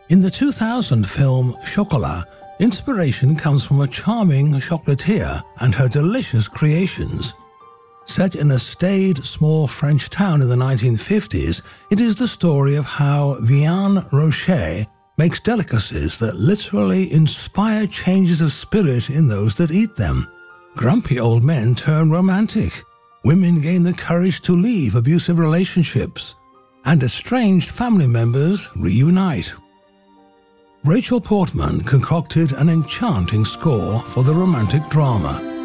In the 2000 film Chocolat, inspiration comes from a charming chocolatier and her delicious creations. Set in a staid, small French town in the 1950s, it is the story of how Vianne Rocher makes delicacies that literally inspire changes of spirit in those that eat them. Grumpy old men turn romantic, women gain the courage to leave abusive relationships, and estranged family members reunite. Rachel Portman concocted an enchanting score for the romantic drama.